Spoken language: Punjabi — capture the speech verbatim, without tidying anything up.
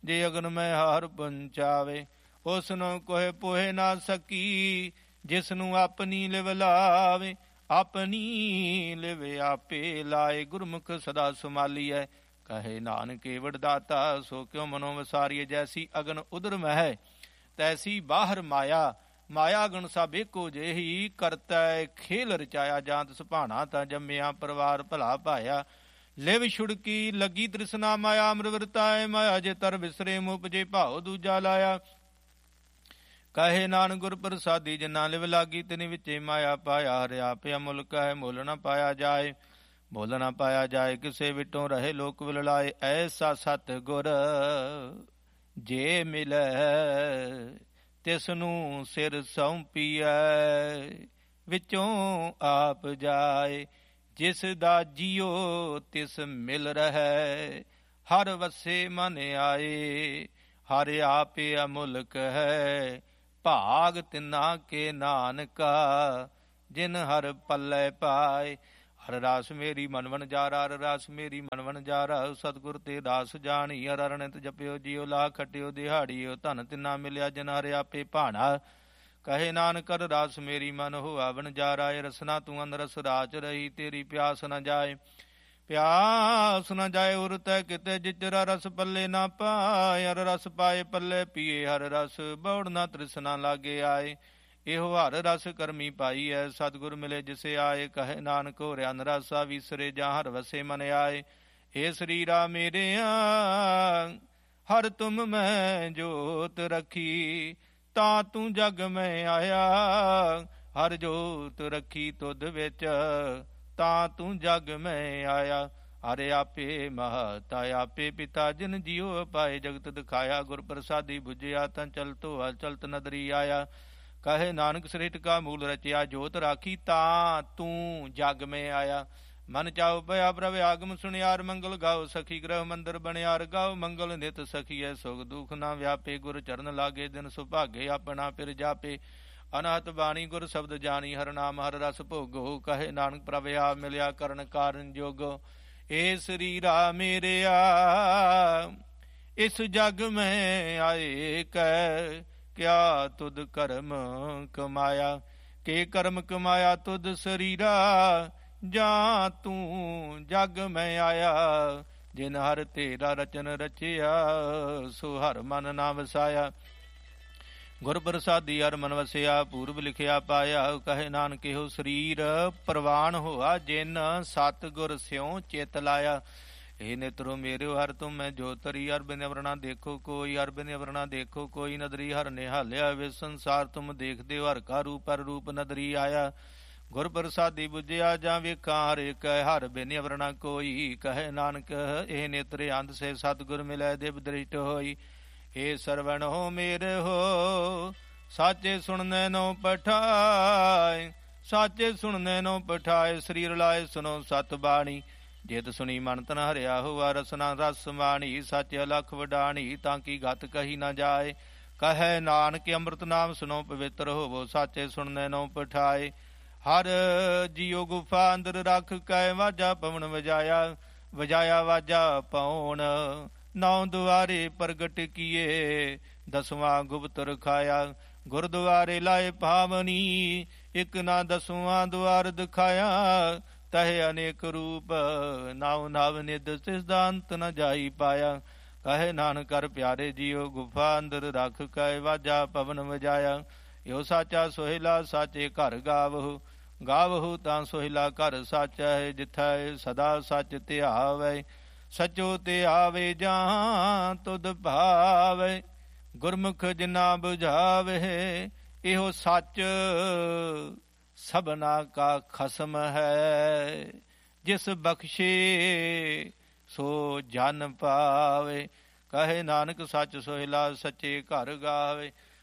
ਜੇ ਅਗਨ ਮੈਂ ਹਾਰ ਪੰਚਾਵੇ। ਉਸ ਨੂੰ ਕੋਹੇ ਪੋਹੇ ਨਾ ਸਕੀ, ਜਿਸ ਨੂੰ ਆਪਣੀ ਲਿਵ ਲਾਵੇ। ਆਪਣੀ ਲਿਵ ਆਪੇ ਲਾਏ, ਗੁਰਮੁਖ ਸਦਾ ਸੰਭਾਲੀਐ। ਕਹੇ ਨਾਨਕ ਏਵੜ ਦਾਤਾ, ਸੋ ਕਿਉ ਮਨੋ ਵਸਾਰੀਏ। ਜੈਸੀ ਅਗਨ ਉਦਰ ਮਹਿ, ਤੈਸੀ ਬਾਹਰ ਮਾਇਆ। ਮਾਇਆ ਗਣ ਸਭ ਏਕੋ ਜਿਹੀ, ਕਰਤੈ ਖੇਲ ਰਚਾਇਆ। ਜਾਂਤ ਸੁਭਾਣਾ ਤਾਂ ਜੰਮਿਆ, ਪਰਿਵਾਰ ਭਲਾ ਭਾਇਆ। ਲਿਵ ਛੁੜਕੀ ਲੱਗੀ ਤ੍ਰਿਸ਼ਨਾ, ਮਾਇਆ ਅਮਰ ਵਰਤਾਏ। ਮਾਇਆ ਜੇ ਤਰ ਵਿਸਰੇ, ਮੁਪਜੇ ਭਾਉ ਦੂਜਾ ਲਾਇਆ। ਕਹੇ ਨਾਨਕ ਗੁਰ ਪ੍ਰਸਾਦੀ, ਜਿਨਾ ਲਿਵ ਲਾਗੀ ਤਿਨ ਵਿੱਚੇ ਮਾਇਆ ਪਾਇਆ। ਹਰਿਆ ਪਿਆ ਮੁਲਕ ਹੈ, ਮੁੱਲ ਨਾ ਪਾਇਆ ਜਾਏ। ਮੁੱਲ ਨਾ ਪਾਇਆ ਜਾਏ, ਕਿਸੇ ਵਿਟੋਂ ਰਹੇ ਲੋਕ ਵਿਲਲਾਏ। ਐਸਾ ਸਤ ਗੁਰ ਜੇ ਮਿਲੈ, ਤਿਸ ਨੂੰ ਸਿਰ ਸੌਂਪੀਐ। ਵਿੱਚੋਂ ਆਪ ਜਾਏ, ਜਿਸ ਦਾ ਜੀਓ ਤਿਸ ਮਿਲ ਰਹੈ। ਹਰ ਵਸੇ ਮਨ ਆਏ, ਹਰ ਆਪੇ ਅਮੁਲਕ ਹੈ। ਭਾਗ ਤਿਨਾ ਕੇ ਨਾਨਕਾ, ਜਿਨ ਹਰ ਪੱਲੇ ਪਾਏ। ਹਰ ਰਾਸ ਮੇਰੀ ਮਨ ਵਣਜਾਰਾ, ਹਰ ਰਾਸ ਮੇਰੀ ਮਨ ਵਣਜਾਰਾ। ਸਤਿਗੁਰ ਤੇ ਦਾਸ ਜਾਣੀ, ਹਰ ਅਰਣਿਤ ਜਪਿਓ ਜੀਓ। ਲਾ ਖਟਿਓ ਦਿਹਾੜੀਓ, ਧਨ ਤਿਨਾ ਮਿਲਿਆ ਜਿਨ ਹਰ ਆਪੇ ਭਾਣਾ। ਕਹੇ ਨਾਨਕ ਹਰ ਰਾਸ ਮੇਰੀ ਮਨ ਹੋਆ ਵਣਜਾਰਾ। ਇਹ ਰਸਨਾ ਤੂੰ ਅੰਦਰ ਰਸ ਰਾਚ ਰਹੀ, ਤੇਰੀ ਪਿਆਸ ਨ ਜਾਏ। ਪਿਆਸ ਨ ਜਾਏ ਉਰ ਤੈ ਕਿਤੇ, ਜਿਚਰਾ ਰਸ ਪੱਲੇ ਨਾ ਪਾਏ। ਹਰ ਰਸ ਪਾਏ ਪੱਲੇ ਪੀਏ, ਹਰ ਰਸ ਬੌੜ ਨਾ ਤ੍ਰਿਸ਼ਨਾ ਲਾਗੇ ਆਏ। ਇਹੋ ਹਰ ਰਸ ਕਰਮੀ ਪਾਈ ਹੈ, ਸਤਿਗੁਰ ਮਿਲੇ ਜਿਸੇ ਆਏ। ਕਹੇ ਨਾਨਕ ਹੋਰਿਆ ਨਰਾਸਾ, ਵਿਸਰੇ ਜਾਂ ਹਰ ਵਸੇ ਮਨ ਆਏ। ਏ ਸਰੀਰਾ ਮੇਰਿਆ, ਹਰ ਤੁਮ ਮੈਂ ਜੋਤ ਰੱਖੀ। ਤਾਂ ਤੂੰ ਜਗ ਮੈਂ ਆਇਆ, ਹਰ ਜੋਤ ਰੱਖੀ ਤੁਧ ਵਿੱਚ। ਤਾਂ ਤੂੰ ਜਗ ਮੈਂ ਆਇਆ। ਹਰ ਆਪੇ ਮਹਤਾ ਆਪੇ ਪਿਤਾ, ਜਿਨ ਜੀਉ ਪਾਏ ਜਗਤ ਦਿਖਾਇਆ। ਗੁਰ ਪ੍ਰਸਾਦੀ ਬੁਝਿਆ, ਤਾਂ ਚਲਤੋ ਹਲ ਚਲਤ ਨਦਰੀ ਆਇਆ। ਕਹੇ ਨਾਨਕ ਸ੍ਰਿਸ਼ਟ ਕਾ ਮੂਲ ਰਚਿਆ, ਜੋਤ ਰਾਖੀ ਤਾਂ ਤੂੰ ਜਗ ਮੈਂ ਆਇਆ। ਮਨ ਚਾਉ ਭਇਆ ਪ੍ਰਭ ਆਗਮ ਸੁਣਿਆਰ, ਮੰਗਲ ਗਾਓ ਸਖੀ ਗ੍ਰਹ ਮੰਦਰ ਬਣਿਆਰ। ਗਾਓ ਮੰਗਲ ਨਿਤ ਸਖੀਐ, ਸੁਖ ਦੁਖ ਨਾ ਵਿਆਪੇ। ਗੁਰ ਚਰਨ ਲਾਗੇ ਦਿਨ ਸੁਭਾਗੇ, ਆਪਣਾ ਫਿਰ ਜਾਪੇ। ਅਨਹਤ ਬਾਣੀ ਗੁਰ ਸ਼ਬਦ ਜਾਣੀ, ਹਰ ਨਾਮ ਹਰ ਰਸ ਭੋਗੋ। ਕਹੇ ਨਾਨਕ ਪ੍ਰਭ ਆਪ ਮਿਲਿਆ, ਕਰਨ ਕਾਰਨ ਜੋਗੋ। ਏ ਸਰੀਰਾ ਮੇਰਿਆ, ਇਸ ਜਗ ਮੈਂ ਆਏ ਕੈ। ਕਿਆ ਤੁਧ ਕਰਮ ਕਮਾਇਆ, ਕੇ ਕਰਮ ਕਮਾਇਆ ਤੁਧ ਸਰੀਰਾ। ਜਾਂ ਤੂੰ ਜਗ ਮੈਂ ਆਇਆ, ਜਿਨ ਹਰ ਤੇਰਾ ਰਚਨ ਰਚਿਆ। ਸੋ ਹਰ ਮਨ ਨਾ ਵਸਾਇਆ, ਗੁਰ ਪ੍ਰਸਾਦੀ ਹਰ ਮਨ ਵਸਿਆ। ਪੂਰਬ ਲਿਖਿਆ ਪਾਇਆ, ਕਹੇ ਨਾਨਕ ਇਹੋ ਸਰੀਰ ਪ੍ਰਵਾਨ ਹੋਆ। ਜਿਨ ਸਤਿਗੁਰ ਸਿਉ ਚਿਤ ਲਾਇਆ। ਇਹ ਨੇਤਰੋ ਮੇਰਿਓ, ਹਰ ਤੁਮ ਮੈਂ ਜੋਤਰੀ। ਹਰ ਬਿਨ ਅਵਰਣਾ ਦੇਖੋ ਕੋਈ, ਹਰ ਬਿਨ ਅਵਰਣਾ ਦੇਖੋ ਕੋਈ। ਨਦਰੀ ਹਰ ਨਿਹਾਲਿਆ, ਵੇ ਸੰਸਾਰ ਤੁਮ ਦੇਖਦੇ ਹੋ। ਹਰ ਕਾ ਰੂਪ ਹਰ ਰੂਪ ਨਦਰੀ ਆਇਆ। ਗੁਰ ਪ੍ਰਸਾਦੀ ਬੁਝਿਆ, ਜਾਂ ਵੇਖਾਂ ਹਰ ਇੱਕ। ਹਰ ਬਿਨ ਅਵਰਣਾ ਕੋਈ। ਕਹੇ ਨਾਨਕ ਇਹ ਨੇਤਰੇ ਅੰਧ ਸੇ, ਸਤਿਗੁਰ ਮਿਲੈ ਦਿਵ ਦ੍ਰਿਸ਼ਟ ਹੋਈ। ਏ ਸਰਵਣ ਹੋ ਮੇਰੇ ਹੋ, ਸਾਚੇ ਸੁਣਨੇ ਨੋ ਪਠਾਏ। ਸਾਚੇ ਸੁਣਨੇ ਨੋ ਪਠਾਏ, ਸਰੀਰ ਲਾਏ ਸੁਣੋ ਸਤ ਬਾਣੀ। ਜਿਤ ਸੁਣੀ ਮਨ ਤਨ ਹਰਿਆ ਹੋਆ, ਰਸਨਾ ਰਸ ਮਾਣੀ। ਸੱਚ ਅਲਖ ਵਡਾਣੀ, ਤਾਂ ਕੀ ਗਤ ਕਹੀ ਨਾ ਜਾਏ। ਕਹੈ ਨਾਨਕ ਅੰਮ੍ਰਿਤ ਨਾਮ ਸੁਣੋ ਪਵਿੱਤਰ ਹੋਵੋ। ਸਾਚੇ ਸੁਣਨੇ ਨੋ ਪਠਾਏ। ਹਰ ਜੀਉ ਗੁਫਾ ਅੰਦਰ ਰੱਖ ਕੈ, ਵਾਜਾ ਪਵਨ ਵਜਾਇਆ। ਵਜਾਇਆ ਵਾਜਾ ਪਉਣ, ਨੌ ਦੁਆਰੇ ਪ੍ਰਗਟ ਕੀਏ। ਦਸਵਾਂ ਗੁਪਤ ਰਖਾਇਆ, ਗੁਰਦੁਆਰੇ ਲਾਏ ਪਾਵਨੀ। ਇੱਕ ਨਾ ਦਸਵਾਂ ਦੁਆਰ ਦਿਖਾਇਆ, ਤਹਿ ਅਨੇਕ ਰੂਪ। ਨਾਉ ਨਵ ਨਿਧ ਤਿਸਦਾ ਅੰਤ ਨ ਜਾਈ ਪਾਇਆ। ਕਹੇ ਨਾਨਕ ਕਰ ਪਿਆਰੇ ਜੀਓ, ਗੁਫਾ ਅੰਦਰ ਰੱਖ ਕੈ, ਵਾਜਾ ਪਵਨ ਵਜਾਇਆ। ਇਹੋ ਸਾਚਾ ਸੋਹਿਲਾ, ਸਾਚੇ ਘਰ ਗਾਵਹੁ। ਗਾਵਹੁ ਤਾਂ ਸੋਹਿਲਾ ਘਰ ਸਾਚਾ ਹੈ, ਜਿਥੈ ਸਦਾ ਸੱਚ ਧਿਆਵੈ। ਸਚੋ ਤੇ ਆਵੇ ਜਾਂ ਤੁਧ ਭਾਵੇ। ਗੁਰਮੁਖ ਜਿਨਾ ਬੁਝਾਵੇ, ਇਹੋ ਸੱਚ ਸਭਨਾ ਕਾ ਖਸਮ ਹੈ। ਜਿਸ ਬਖਸ਼ੇ ਸੋ ਜਨ ਪਾਵੇ। ਕਹੇ ਨਾਨਕ ਸੱਚ ਸੋਹਿਲਾ, ਸੱਚੇ ਘਰ ਗਾਵੇ।